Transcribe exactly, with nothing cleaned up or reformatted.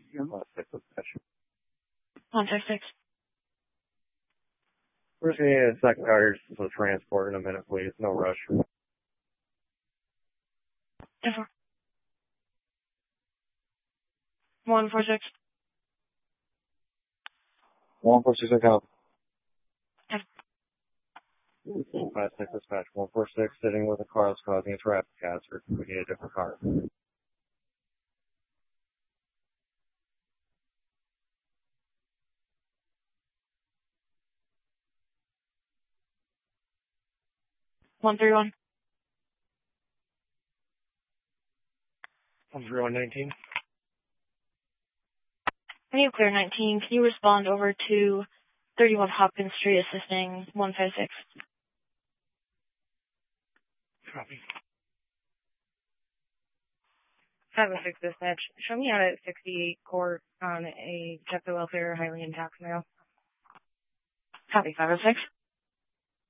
One six dispatch. one six six. We're just going to need a second car here for transport in a minute, please. No rush. Different. one four six. one four six, account. Different. five six dispatch. one four six sitting with a car that's causing a traffic hazard. We need a different car. one three one. one three one nineteen. I need clear nineteen. Can you respond over to thirty-one Hopkins Street assisting one five six? Copy. seven six dispatch. Show me out at sixty-eight court on a Chapter Welfare Highly Intact mail. Copy, five oh six.